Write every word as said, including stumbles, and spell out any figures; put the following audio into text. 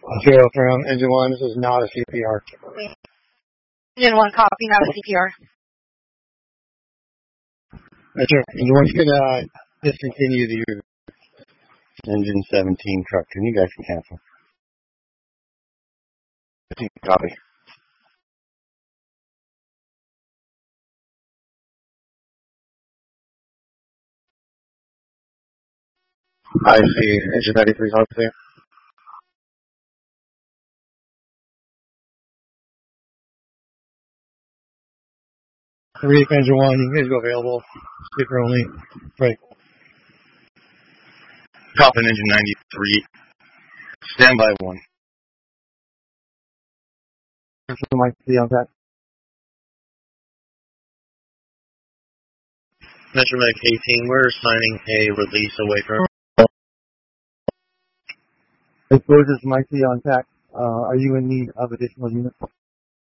Zero from engine one. This is not a C P R. Engine one copy, not a C P R. That's right. Engine one, you can uh, discontinue the engine seventeen truck, and you guys can cancel. Copy. I see. Engine ninety-three is on there. Reef engine one, you guys go available. Speaker only. Right. Coppin engine ninety-three. Standby one. Might be on that. Metromech eighteen, we're signing a release away from. Explosives might be on tack. Uh, are you in need of additional units?